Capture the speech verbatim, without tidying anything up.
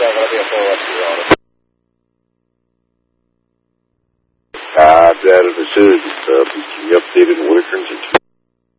going to be a full rescue on it. I've added a series of stuff. Can you update it in Wickerns?